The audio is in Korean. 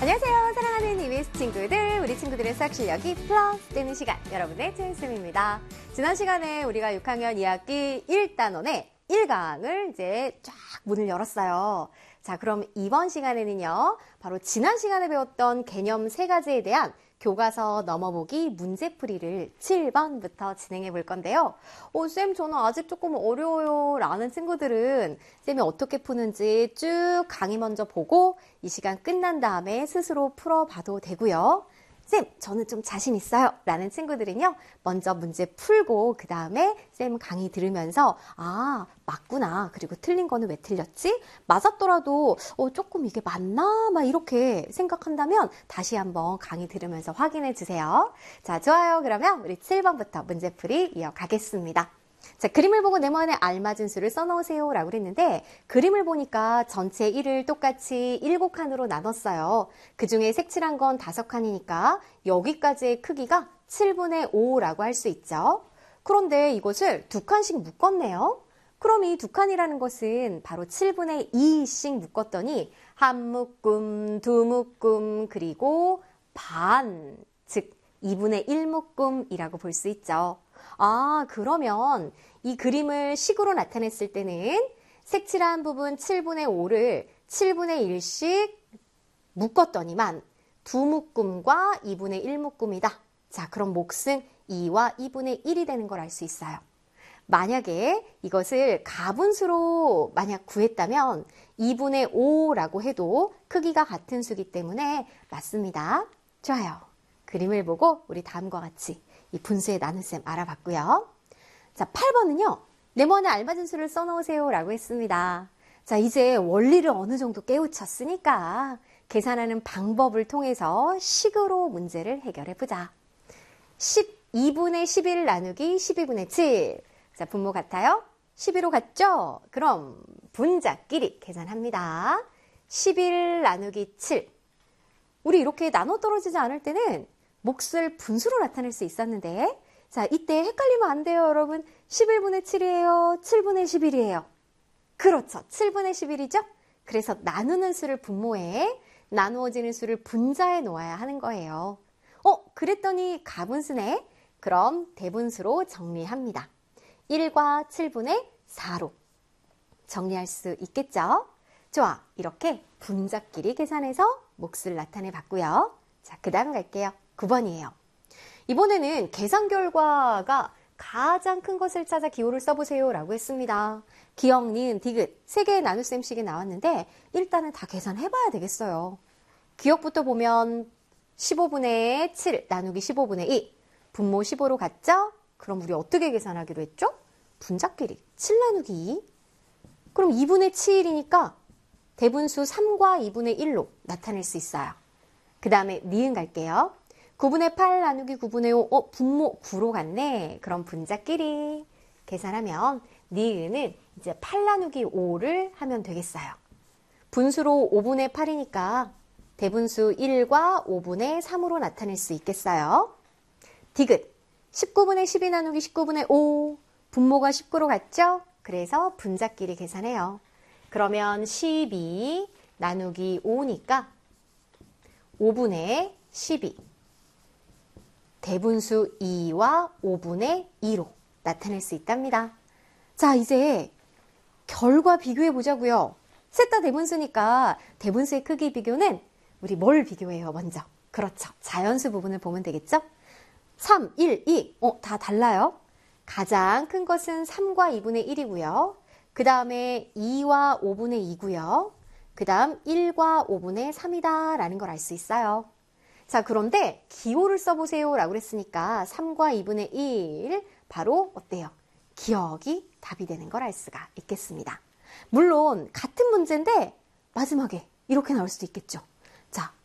안녕하세요. 사랑하는 EBS 친구들, 우리 친구들의 수학 실력이 플러스 되는 시간, 여러분의 최은쌤입니다. 지난 시간에 우리가 6학년 2학기 1단원의 1강을 이제 쫙 문을 열었어요. 자, 그럼 이번 시간에는요, 바로 지난 시간에 배웠던 개념 3가지에 대한 교과서 넘어보기 문제풀이를 7번부터 진행해 볼 건데요. 쌤, 저는 아직 조금 어려워요 라는 친구들은 쌤이 어떻게 푸는지 쭉 강의 먼저 보고 이 시간 끝난 다음에 스스로 풀어봐도 되고요. 쌤, 저는 좀 자신 있어요 라는 친구들은요, 먼저 문제 풀고 그 다음에 쌤 강의 들으면서 맞구나, 그리고 틀린 거는 왜 틀렸지? 맞았더라도 조금 이게 맞나? 막 이렇게 생각한다면 다시 한번 강의 들으면서 확인해 주세요. 자, 좋아요. 그러면 우리 7번부터 문제풀이 이어가겠습니다. 자, 그림을 보고 네모안에 알맞은 수를 써놓으세요 라고 그랬는데, 그림을 보니까 전체 1을 똑같이 7칸으로 나눴어요. 그 중에 색칠한 건 5칸이니까 여기까지의 크기가 7분의 5라고 할 수 있죠. 그런데 이것을 2칸씩 묶었네요. 그럼 이 2칸이라는 것은 바로 7분의 2씩 묶었더니 한 묶음, 두 묶음, 그리고 반, 즉 2분의 1 묶음이라고 볼 수 있죠. 그러면 이 그림을 식으로 나타냈을 때는 색칠한 부분 7분의 5를 7분의 1씩 묶었더니만 두 묶음과 2분의 1 묶음이다. 자, 그럼 몫은 2와 2분의 1이 되는 걸 알 수 있어요. 만약에 이것을 가분수로 만약 구했다면 2분의 5라고 해도 크기가 같은 수기 때문에 맞습니다. 좋아요. 그림을 보고 우리 다음과 같이 이 분수의 나눗셈 알아봤고요. 자, 8번은요. 네모안에 알맞은 수를 써놓으세요 라고 했습니다. 자, 이제 원리를 어느 정도 깨우쳤으니까 계산하는 방법을 통해서 식으로 문제를 해결해보자. 12분의 11 나누기 12분의 7. 자, 분모 같아요? 12로 같죠? 그럼 분자끼리 계산합니다. 11 나누기 7. 우리 이렇게 나눠 떨어지지 않을 때는 몫을 분수로 나타낼 수 있었는데, 자, 이때 헷갈리면 안 돼요, 여러분. 11분의 7이에요? 7분의 11이에요? 그렇죠. 7분의 11이죠? 그래서 나누는 수를 분모에, 나누어지는 수를 분자에 놓아야 하는 거예요. 그랬더니 가분수네? 그럼 대분수로 정리합니다. 1과 7분의 4로 정리할 수 있겠죠? 좋아. 이렇게 분자끼리 계산해서 몫을 나타내 봤고요. 자, 그 다음 갈게요. 9번이에요. 이번에는 계산 결과가 가장 큰 것을 찾아 기호를 써보세요 라고 했습니다. 기역, 니은, 디귿 3개의 나눗셈씩이 나왔는데 일단은 다 계산해봐야 되겠어요. 기역부터 보면 15분의 7 나누기 15분의 2 분모 15로 갔죠? 그럼 우리 어떻게 계산하기로 했죠? 분자끼리 7 나누기 2. 그럼 2분의 7이니까 대분수 3과 2분의 1로 나타낼 수 있어요. 그 다음에 니은 갈게요. 9분의 8 나누기 9분의 5. 분모 9로 갔네. 그럼 분자끼리 계산하면 니은은 이제 8 나누기 5를 하면 되겠어요. 분수로 5분의 8이니까 대분수 1과 5분의 3으로 나타낼 수 있겠어요. 디귿 19분의 12 나누기 19분의 5. 분모가 19로 갔죠? 그래서 분자끼리 계산해요. 그러면 12 나누기 5니까 5분의 12. 대분수 2와 5분의 2로 나타낼 수 있답니다. 자, 이제 결과 비교해 보자고요. 셋 다 대분수니까 대분수의 크기 비교는 우리 뭘 비교해요, 먼저? 그렇죠. 자연수 부분을 보면 되겠죠? 3, 1, 2. 다 달라요. 가장 큰 것은 3과 2분의 1이고요. 그 다음에 2와 5분의 2고요. 그 다음 1과 5분의 3이다 라는 걸 알 수 있어요. 자, 그런데 기호를 써보세요 라고 그랬으니까 3과 2분의 1 바로 어때요? 기역이 답이 되는 걸 알 수가 있겠습니다. 물론 같은 문제인데 마지막에 이렇게 나올 수도 있겠죠. 자,